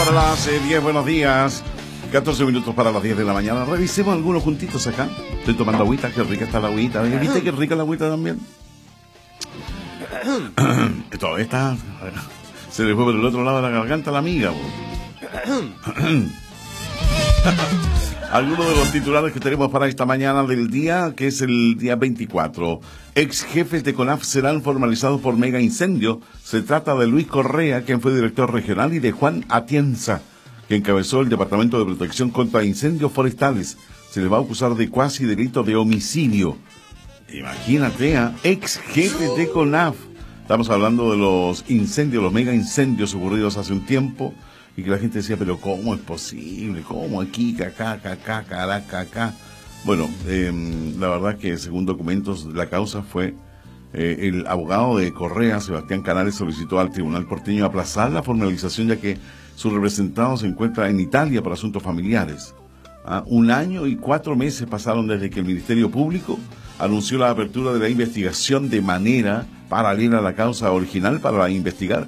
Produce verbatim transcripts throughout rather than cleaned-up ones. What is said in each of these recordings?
para las eh, diez, buenos días. catorce minutos para las diez de la mañana. Revisemos algunos juntitos acá. Estoy tomando agüita, qué rica está la agüita. ¿Viste qué rica la agüita también? Todavía está... Se le fue por el otro lado de la garganta a la amiga. Algunos de los titulares que tenemos para esta mañana del día, que es el día veinticuatro. Ex jefes de CONAF serán formalizados por mega incendio. Se trata de Luis Correa, quien fue director regional, y de Juan Atienza, que encabezó el Departamento de Protección contra Incendios Forestales. Se le va a acusar de cuasi delito de homicidio. Imagínate, ¿eh? Ex jefes de CONAF. Estamos hablando de los incendios, los mega incendios ocurridos hace un tiempo, y que la gente decía, pero ¿cómo es posible? ¿Cómo aquí, acá, acá, caraca, acá? Bueno, eh, la verdad que según documentos, la causa fue eh, el abogado de Correa, Sebastián Canales, solicitó al tribunal porteño aplazar la formalización, ya que su representado se encuentra en Italia por asuntos familiares. ¿Ah? Un año y cuatro meses pasaron desde que el Ministerio Público anunció la apertura de la investigación de manera paralela a la causa original para investigar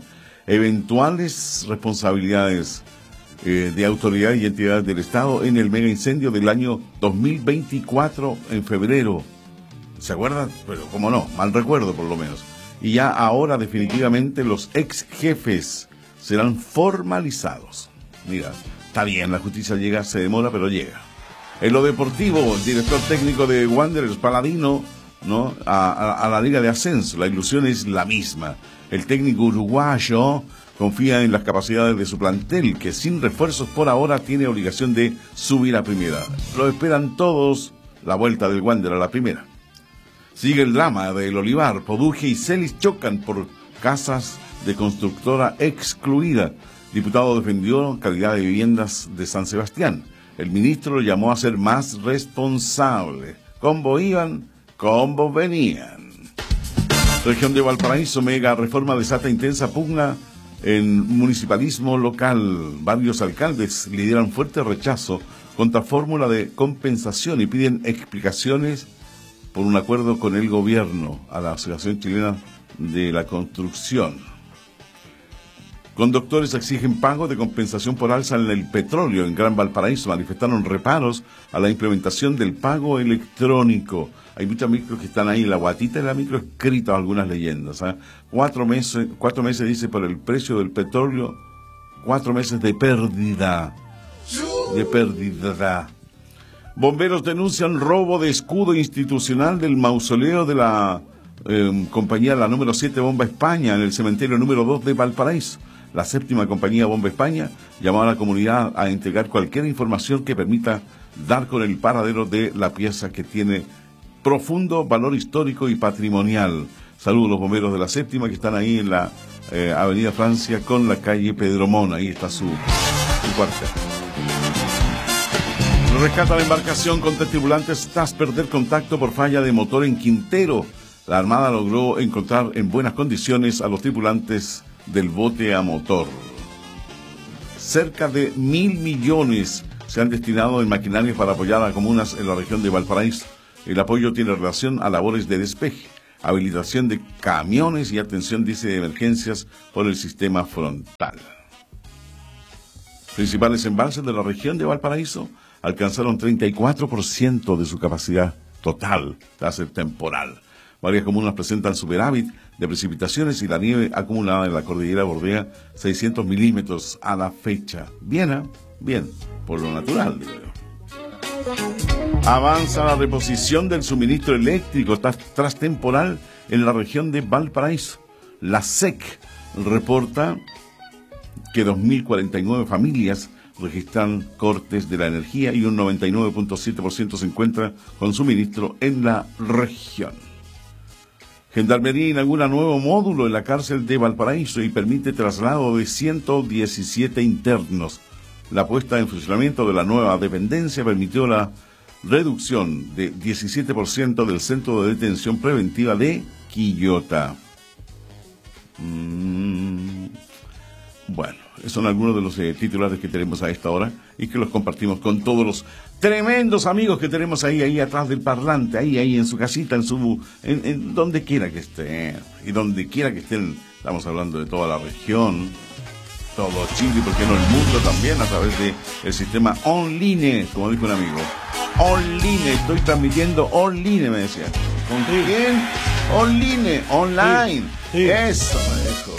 eventuales responsabilidades eh, de autoridades y entidades del Estado en el mega incendio del año dos mil veinticuatro en febrero. ¿Se acuerdan? Pero cómo no, mal recuerdo por lo menos. Y ya ahora definitivamente los ex jefes serán formalizados. Mira, está bien, la justicia llega, se demora, pero llega. En lo deportivo, el director técnico de Wanderers, Paladino, ¿no? A, a, a la Liga de Ascenso. La ilusión es la misma. El técnico uruguayo confía en las capacidades de su plantel, que sin refuerzos por ahora tiene obligación de subir a primera. Lo esperan todos, la vuelta del Wander a la primera. Sigue el drama del Olivar. Poduje y Celis chocan por casas de constructora excluida. Diputado defendió calidad de viviendas de San Sebastián. El ministro lo llamó a ser más responsable. Combo iban, combo venían. Región de Valparaíso, mega reforma desata intensa pugna en municipalismo local. Varios alcaldes lideran fuerte rechazo contra fórmula de compensación y piden explicaciones por un acuerdo con el gobierno a la Asociación Chilena de la Construcción. Conductores exigen pago de compensación por alza en el petróleo. En Gran Valparaíso manifestaron reparos a la implementación del pago electrónico. Hay muchas micros que están ahí, la guatita de la micro escrita algunas leyendas. ¿eh? Cuatro meses, cuatro meses dice por el precio del petróleo, cuatro meses de pérdida, de pérdida. Bomberos denuncian robo de escudo institucional del mausoleo de la eh, compañía, la número siete Bomba España, en el cementerio número dos de Valparaíso. La séptima compañía Bomba España llamó a la comunidad a entregar cualquier información que permita dar con el paradero de la pieza, que tiene profundo valor histórico y patrimonial. Saludos a los bomberos de la séptima que están ahí en la eh, Avenida Francia con la calle Pedro Mona. Ahí está su, su cuartel. Rescata la embarcación con tres tripulantes tras perder contacto por falla de motor en Quintero. La Armada logró encontrar en buenas condiciones a los tripulantes del bote a motor. Cerca de mil millones se han destinado en maquinaria para apoyar a comunas en la región de Valparaíso. El apoyo tiene relación a labores de despeje, habilitación de camiones y atención, dice, de emergencias por el sistema frontal. Principales embalses de la región de Valparaíso alcanzaron treinta y cuatro por ciento de su capacidad total tras el temporal. Varias comunas presentan superávit de precipitaciones y la nieve acumulada en la cordillera bordea seiscientos milímetros a la fecha. Bien, ¿eh? Bien, por lo natural, digo yo. Avanza la reposición del suministro eléctrico tras, tras temporal en la región de Valparaíso. La S E C reporta que dos mil cuarenta y nueve familias registran cortes de la energía y un noventa y nueve punto siete por ciento se encuentra con suministro en la región. Gendarmería inaugura nuevo módulo en la cárcel de Valparaíso y permite traslado de ciento diecisiete internos. La puesta en funcionamiento de la nueva dependencia permitió la reducción de diecisiete por ciento del centro de detención preventiva de Quillota. Mm, bueno, esos son algunos de los eh, titulares que tenemos a esta hora y que los compartimos con todos los tremendos amigos que tenemos ahí, ahí atrás del parlante, ahí, ahí en su casita, en su, en, en donde quiera que estén, y donde quiera que estén. Estamos hablando de toda la región. todo Chile, y por qué no el mundo también, a través de el sistema online, como dijo un amigo. Online, estoy transmitiendo online, me decía. ¿Con quién? Online, online. Sí. Eso, me dijo.